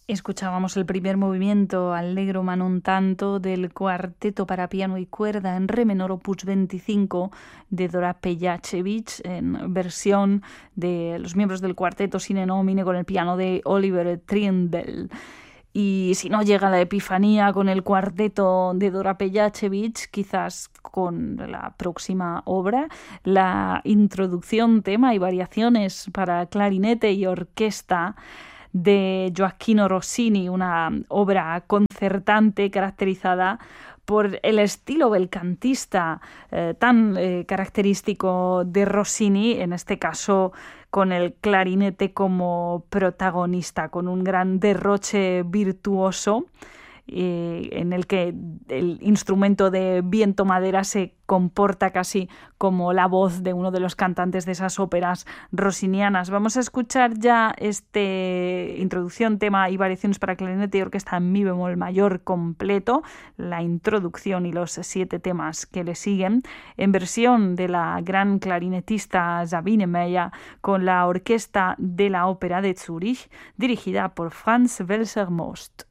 Escuchábamos el primer movimiento Allegro ma non tanto del cuarteto para piano y cuerda en re menor opus 25 de Dora Pejacevic, en versión de los miembros del cuarteto Sine Nomine con el piano de Oliver Trindle. Y si no llega la epifanía con el cuarteto de Dora Pejacevic, quizás con la próxima obra, la introducción, tema y variaciones para clarinete y orquesta de Gioacchino Rossini, una obra concertante caracterizada por el estilo belcantista tan característico de Rossini, en este caso con el clarinete como protagonista, con un gran derroche virtuoso en el que el instrumento de viento madera se comporta casi como la voz de uno de los cantantes de esas óperas rossinianas. Vamos a escuchar ya introducción, tema y variaciones para clarinete y orquesta en mi bemol mayor completo, la introducción y los 7 temas que le siguen, en versión de la gran clarinetista Sabine Meyer con la orquesta de la Ópera de Zúrich, dirigida por Franz Welser-Most.